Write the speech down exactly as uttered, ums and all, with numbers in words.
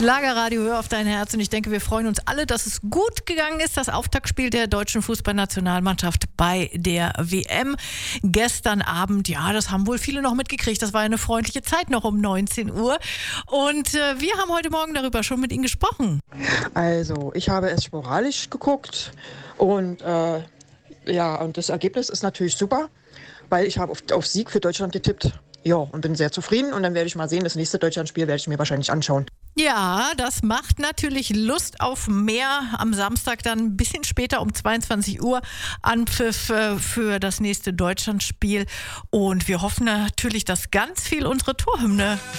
Schlagerradio, hör auf dein Herz. Und ich denke, wir freuen uns alle, dass es gut gegangen ist. Das Auftaktspiel der deutschen Fußballnationalmannschaft bei der W M. Gestern Abend, ja, das haben wohl viele noch mitgekriegt. Das war eine freundliche Zeit noch um neunzehn Uhr. Und äh, wir haben heute Morgen darüber schon mit Ihnen gesprochen. Also, ich habe es sporadisch geguckt. Und äh, ja, und das Ergebnis ist natürlich super, weil ich habe auf, auf Sieg für Deutschland getippt. Ja, und bin sehr zufrieden. Und dann werde ich mal sehen, das nächste Deutschlandspiel werde ich mir wahrscheinlich anschauen. Ja, das macht natürlich Lust auf mehr. Am Samstag dann ein bisschen später um zweiundzwanzig Uhr Anpfiff äh, für das nächste Deutschlandspiel. Und wir hoffen natürlich, dass ganz viel unsere Torhymne